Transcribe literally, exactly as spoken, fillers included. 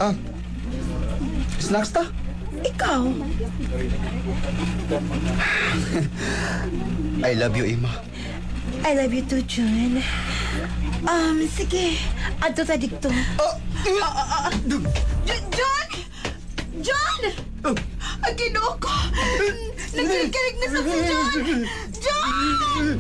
Ah, snacks ta? Ikaw? I love you, Ima. I love you too, John. Um, sige. Ato ta dito. Ah, ah, ah, dug- J- John! John! oh, Ang ginoo ko! Nagkikilig na sa si John! John!